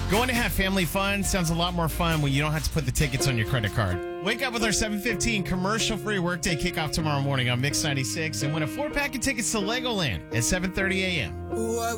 Going to have family fun sounds a lot more fun when you don't have to put the tickets on your credit card. Wake up with our 7:15 commercial-free workday kickoff tomorrow morning on Mix 96 and win a 4-pack of tickets to Legoland at 7:30 a.m.